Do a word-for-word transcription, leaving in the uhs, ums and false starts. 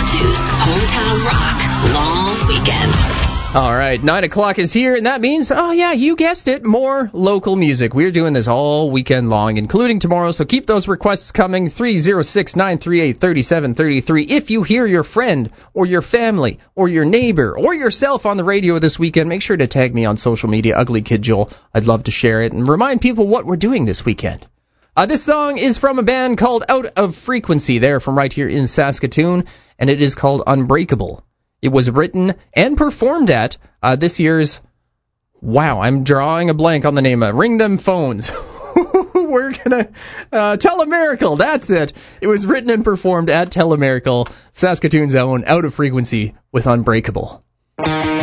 two's Hometown Rock Long Weekend. All right, nine o'clock is here, and that means, oh yeah, you guessed it, more local music. We're doing this all weekend long, including tomorrow, so keep those requests coming, three oh six, nine three eight, three seven three three. If you hear your friend, or your family, or your neighbor, or yourself on the radio this weekend, make sure to tag me on social media, Ugly Kid Joel. I'd love to share it, and remind people what we're doing this weekend. Uh, this song is from a band called Out of Frequency. They're from right here in Saskatoon, and it is called Unbreakable. It was written and performed at uh, this year's, wow, I'm drawing a blank on the name, uh, Ring Them Phones. We're going to, uh, Telemiracle, that's it. It was written and performed at Telemiracle, Saskatoon's own Out of Frequency with Unbreakable.